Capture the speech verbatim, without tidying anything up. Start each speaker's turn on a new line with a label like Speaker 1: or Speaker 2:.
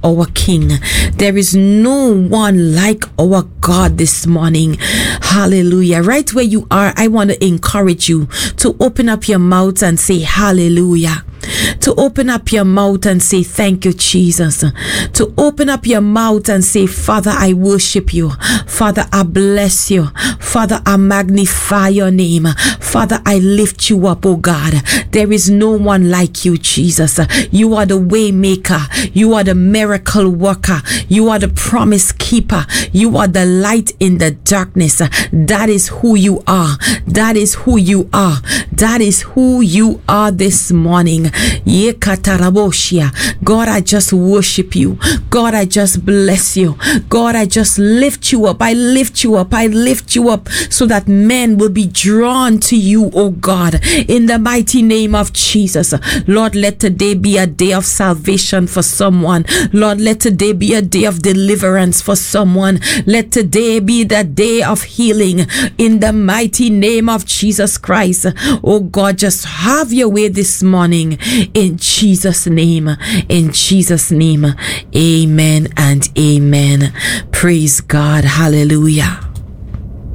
Speaker 1: our King. There is no one like our God this morning. Hallelujah. Right where you are, I want to encourage you to open up your mouth and say hallelujah. To open up your mouth and say thank you, Jesus. To open up your mouth and say, Father, I worship you. Father, I bless you. Father, I magnify your name. Father, I lift you up, oh God. There is no one like you, Jesus. You are the way maker. You are the miracle worker. You are the promise keeper. You are the light in the darkness. That is who you are. That is who you are. That is who you are this morning. God, I just worship you. God, I just bless you. God, I just lift you up. I lift you up. I lift you up so that men will be drawn to you, oh God, in the mighty name of Jesus. Lord, let today be a day of salvation for someone. Lord, let today be a day of deliverance for someone. Let today be the day of healing in the mighty name of Jesus Christ. Oh God, just have your way this morning. In Jesus' name, in Jesus' name, amen and amen. Praise God. Hallelujah.